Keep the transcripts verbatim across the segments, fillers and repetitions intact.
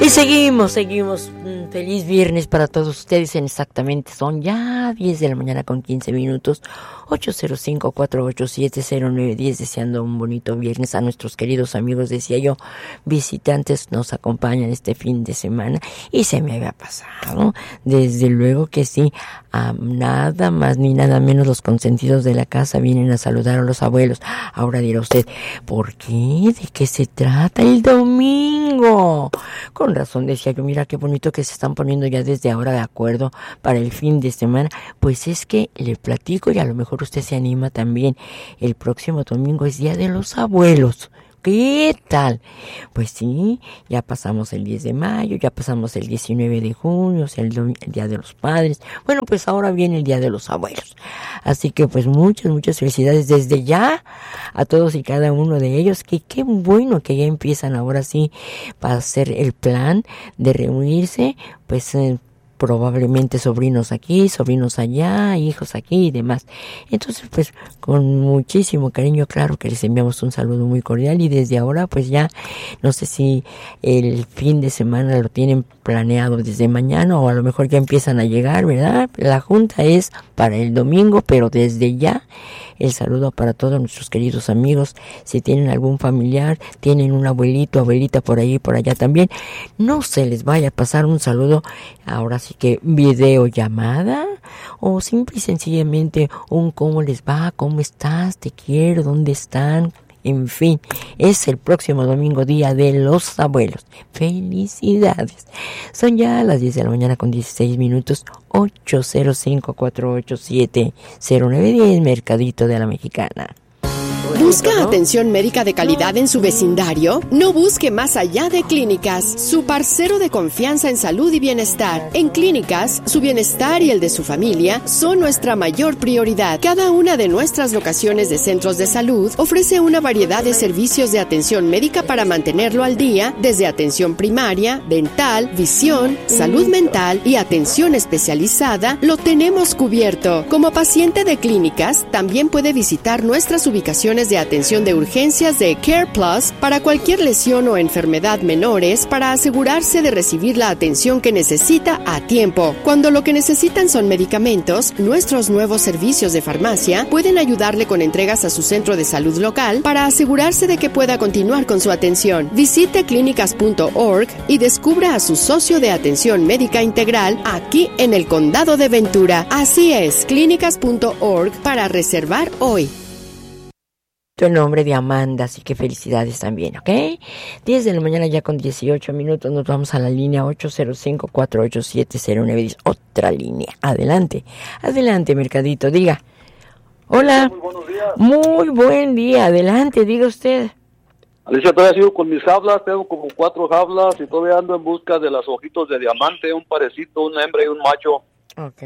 Y seguimos, seguimos. Feliz viernes para todos ustedes. En exactamente son ya diez de la mañana con quince minutos. ocho cero cinco, cuatro ocho siete, cero nueve uno cero. Deseando un bonito viernes a nuestros queridos amigos, decía yo, visitantes nos acompañan este fin de semana. Y se me había pasado, desde luego que sí, a nada más ni nada menos los consentidos de la casa vienen a saludar a los abuelos. Ahora dirá usted, ¿por qué? ¿De qué se trata el domingo? Con razón decía yo, mira qué bonito que se están poniendo ya desde ahora de acuerdo para el fin de semana. Pues es que le platico y a lo mejor usted se anima también. El próximo domingo es Día de los Abuelos. ¿Qué tal? Pues sí, ya pasamos el diez de mayo, ya pasamos el diecinueve de junio, o sea, el, dom- el Día de los Padres. Bueno, pues ahora viene el Día de los Abuelos. Así que pues muchas, muchas felicidades desde ya a todos y cada uno de ellos. Que qué bueno que ya empiezan ahora sí para hacer el plan de reunirse, pues eh, probablemente sobrinos aquí, sobrinos allá, hijos aquí y demás. Entonces, pues, con muchísimo cariño, claro que les enviamos un saludo muy cordial y desde ahora, pues ya, no sé si el fin de semana lo tienen planeado desde mañana o a lo mejor ya empiezan a llegar, ¿verdad? La junta es para el domingo, pero desde ya el saludo para todos nuestros queridos amigos. Si tienen algún familiar, tienen un abuelito, abuelita por ahí, por allá también, no se les vaya a pasar un saludo, ahora sí que videollamada o simple y sencillamente un cómo les va, cómo estás, te quiero, dónde están. En fin, es el próximo domingo, Día de los Abuelos. ¡Felicidades! Son ya las diez de la mañana con dieciséis minutos. ocho cero cinco, cuatro ocho siete, cero nueve uno cero, Mercadito de la Mexicana. ¿Busca atención médica de calidad en su vecindario? No busque más allá de Clínicas, su parcero de confianza en salud y bienestar. En Clínicas, su bienestar y el de su familia son nuestra mayor prioridad. Cada una de nuestras locaciones de centros de salud ofrece una variedad de servicios de atención médica para mantenerlo al día, desde atención primaria, dental, visión, salud mental y atención especializada, lo tenemos cubierto. Como paciente de Clínicas, también puede visitar nuestras ubicaciones de atención de urgencias de Care Plus para cualquier lesión o enfermedad menores para asegurarse de recibir la atención que necesita a tiempo. Cuando lo que necesitan son medicamentos, nuestros nuevos servicios de farmacia pueden ayudarle con entregas a su centro de salud local para asegurarse de que pueda continuar con su atención. Visite clínicas punto org y descubra a su socio de atención médica integral aquí en el Condado de Ventura. Así es, clínicas punto org para reservar hoy. El nombre de Amanda, así que felicidades también, ¿ok? diez de la mañana ya con dieciocho minutos, nos vamos a la línea ocho cero cinco, cuatro ocho siete, cero nueve uno cero, otra línea. Adelante, adelante, Mercadito, diga. Hola. Muy buenos días. Muy buen día, adelante, diga usted. Alicia, todavía sigo con mis jaulas, tengo como cuatro jaulas y todavía ando en busca de los ojitos de diamante, un parecito, una hembra y un macho. Ok.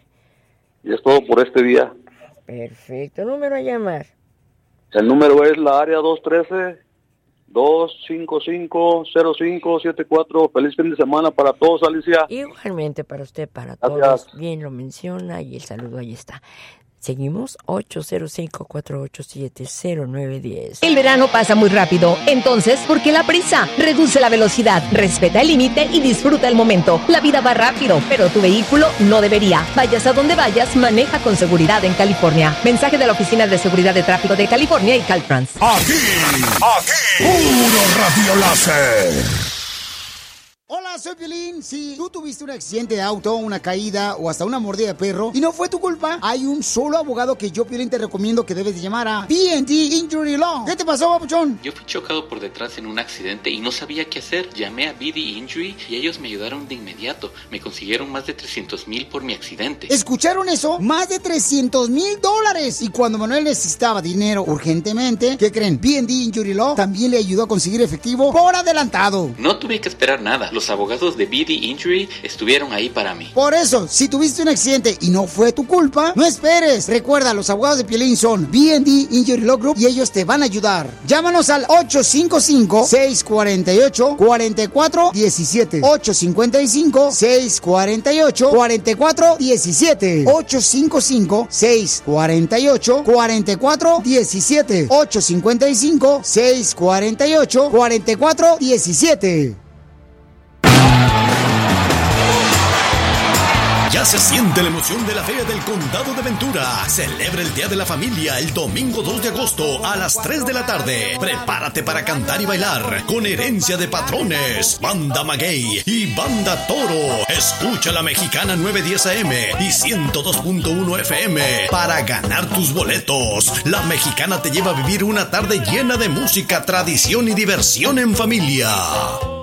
Y es todo por este día. Perfecto, número a llamar. El número es la área dos uno tres, dos cinco cinco, cero cinco siete cuatro. Feliz fin de semana para todos, Alicia. Igualmente para usted, para Gracias. todos. Bien lo menciona y el saludo ahí está. Seguimos, ocho cero cinco, cuatro ocho siete, cero nueve uno cero. El verano pasa muy rápido, entonces, ¿por qué la prisa? Reduce la velocidad, respeta el límite y disfruta el momento. La vida va rápido, pero tu vehículo no debería. Vayas a donde vayas, maneja con seguridad en California. Mensaje de la Oficina de Seguridad de Tráfico de California y Caltrans. Aquí, aquí, puro radio láser. Hola, soy Piolín. Si tú tuviste un accidente de auto, una caída o hasta una mordida de perro y no fue tu culpa, hay un solo abogado que yo, Piolín, te recomiendo que debes de llamar a B and D Injury Law. ¿Qué te pasó, papuchón? Yo fui chocado por detrás en un accidente y no sabía qué hacer. Llamé a B D Injury y ellos me ayudaron de inmediato. Me consiguieron más de trescientos mil por mi accidente. ¿Escucharon eso? Más de trescientos mil dólares. Y cuando Manuel necesitaba dinero urgentemente, ¿qué creen? B and D Injury Law también le ayudó a conseguir efectivo por adelantado. No tuve que esperar nada. Los abogados de B D Injury estuvieron ahí para mí. Por eso, si tuviste un accidente y no fue tu culpa, no esperes. Recuerda, los abogados de Piolín son B and D Injury Law Group y ellos te van a ayudar. Llámanos al ocho cinco cinco, seis cuatro ocho, cuatro cuatro uno siete. ocho cinco cinco, seis cuatro ocho, cuatro cuatro uno siete. ocho cinco cinco, seis cuatro ocho, cuatro cuatro uno siete. ocho cinco cinco, seis cuatro ocho, cuatro cuatro uno siete. Ya se siente la emoción de la Feria del Condado de Ventura. Celebra el Día de la Familia el domingo dos de agosto a las tres de la tarde. Prepárate para cantar y bailar con Herencia de Patrones, Banda Maguey y Banda Toro. Escucha la Mexicana nueve diez A M y ciento dos punto uno F M para ganar tus boletos. La Mexicana te lleva a vivir una tarde llena de música, tradición y diversión en familia.